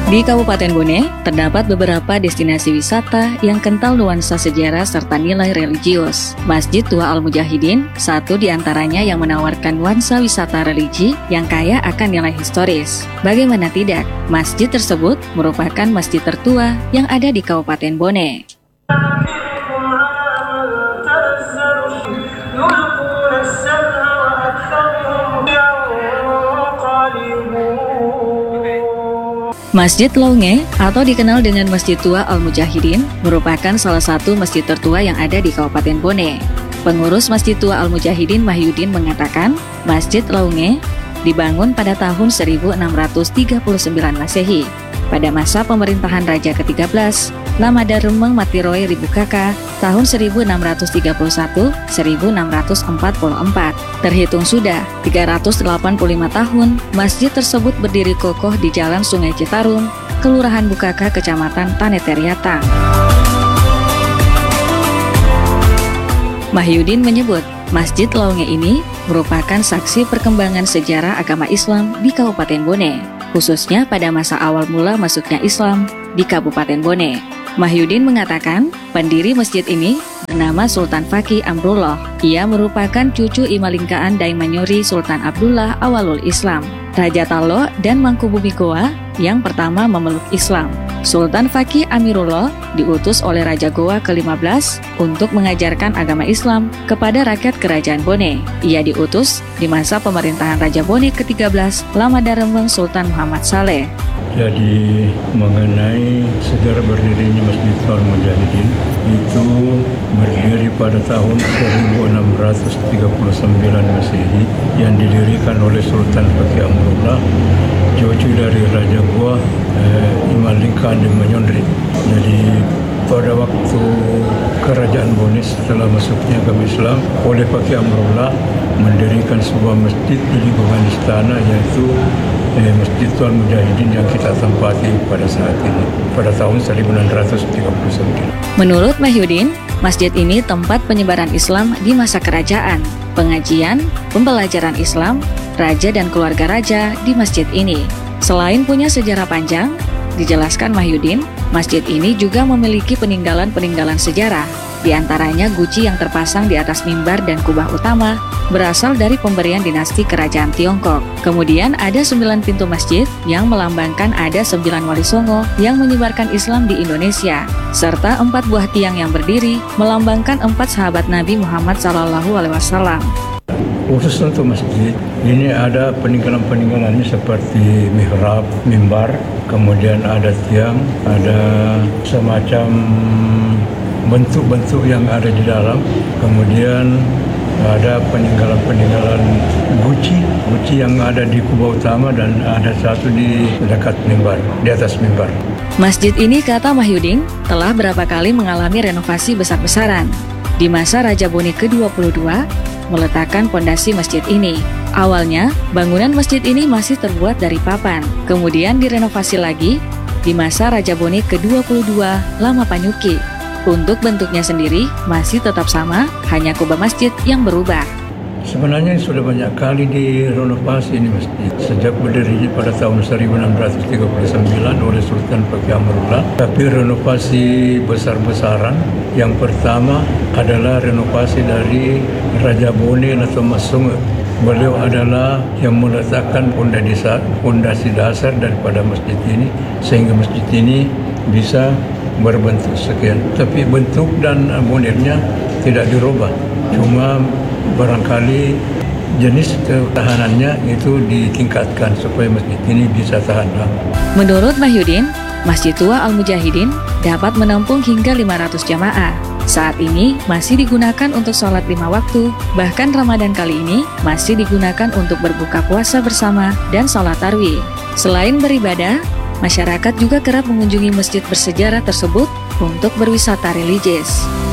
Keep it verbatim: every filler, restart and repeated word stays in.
Di Kabupaten Bone, terdapat beberapa destinasi wisata yang kental nuansa sejarah serta nilai religius. Masjid Tua Al-Mujahidin, satu di antaranya yang menawarkan nuansa wisata religi yang kaya akan nilai historis. Bagaimana tidak, masjid tersebut merupakan masjid tertua yang ada di Kabupaten Bone. Masjid Launge atau dikenal dengan Masjid Tua Al-Mujahidin merupakan salah satu masjid tertua yang ada di Kabupaten Bone. Pengurus Masjid Tua Al-Mujahidin Mahyudin mengatakan, Masjid Launge dibangun pada tahun seribu enam ratus tiga puluh sembilan Masehi pada masa pemerintahan Raja ketiga belas Lamadaremeng Matiroy Ribukaka tahun seribu enam ratus tiga puluh satu sampai seribu enam ratus empat puluh empat. Terhitung sudah tiga ratus delapan puluh lima tahun, masjid tersebut berdiri kokoh di Jalan Sungai Citarum, Kelurahan Bukaka, Kecamatan Taneteriata. Mahyudin menyebut, Masjid Launge ini merupakan saksi perkembangan sejarah agama Islam di Kabupaten Bone, khususnya pada masa awal mula masuknya Islam di Kabupaten Bone. Mahyudin mengatakan, pendiri masjid ini bernama Sultan Fakih Amrullah. Ia merupakan cucu Imalingkaan Daimanyori Sultan Abdullah Awalul Islam, Raja Talo dan Mangkubumi Goa yang pertama memeluk Islam. Sultan Fakih Amirullah diutus oleh Raja Goa ke lima belas untuk mengajarkan agama Islam kepada rakyat Kerajaan Bone. Ia diutus di masa pemerintahan Raja Bone ke tiga belas Lamadaremeng Sultan Muhammad Saleh. Jadi mengenai sejarah berdirinya Masjid Tua Al-Mujahidin, itu berdiri pada tahun seribu enam ratus tiga puluh sembilan Masehi yang didirikan oleh Sultan Fakih Amrullah, cucu dari Raja Goa eh, Imalingkaan Daimanyori. Jadi pada waktu Kerajaan Bone setelah masuknya agama Islam oleh Fakih Amrullah mendirikan sebuah masjid di lingkungan istana, yaitu eh, Masjid Tua Al-Mujahidin yang kita tempati pada saat ini pada tahun seribu enam ratus tiga puluh sembilan. Menurut Mahyudin, masjid ini tempat penyebaran Islam di masa kerajaan, pengajian, pembelajaran Islam, raja dan keluarga raja di masjid ini. Selain punya sejarah panjang, dijelaskan Mahyudin, masjid ini juga memiliki peninggalan-peninggalan sejarah. Di antaranya guci yang terpasang di atas mimbar dan kubah utama berasal dari pemberian dinasti Kerajaan Tiongkok. Kemudian ada sembilan pintu masjid yang melambangkan ada sembilan wali songo yang menyebarkan Islam di Indonesia, serta empat buah tiang yang berdiri melambangkan empat sahabat Nabi Muhammad shallallahu alaihi wasallam. Khusus untuk masjid, ini ada peninggalan-peninggalannya seperti mihrab, mimbar, kemudian ada tiang, ada semacam bentuk-bentuk yang ada di dalam, kemudian ada peninggalan-peninggalan guci, guci yang ada di kubah utama dan ada satu di dekat mimbar, di atas mimbar. Masjid ini, kata Mahyudin, telah berapa kali mengalami renovasi besar-besaran. Di masa Raja Bone ke dua puluh dua, meletakkan pondasi masjid ini. Awalnya, bangunan masjid ini masih terbuat dari papan, kemudian direnovasi lagi di masa Raja Bone ke dua puluh dua Lama Panyuki. Untuk bentuknya sendiri masih tetap sama, hanya kubah masjid yang berubah. Sebenarnya sudah banyak kali direnovasi ini masjid sejak berdirinya pada tahun seribu enam ratus tiga puluh sembilan oleh Sultan Fakih Amrullah. Tapi renovasi besar-besaran yang pertama adalah renovasi dari Raja Bone atau Masung. Beliau adalah yang meletakkan fondasi dasar daripada masjid ini sehingga masjid ini bisa berbentuk sekian. Tapi bentuk dan modelnya tidak dirubah, cuma barangkali jenis ketahanannya itu ditingkatkan supaya masjid ini bisa tahan lama. Menurut Mahyudin, Masjid Tua Al-Mujahidin dapat menampung hingga lima ratus jamaah. Saat ini masih digunakan untuk sholat lima waktu, bahkan Ramadan kali ini masih digunakan untuk berbuka puasa bersama dan sholat tarawih. Selain beribadah, masyarakat juga kerap mengunjungi masjid bersejarah tersebut untuk berwisata religius.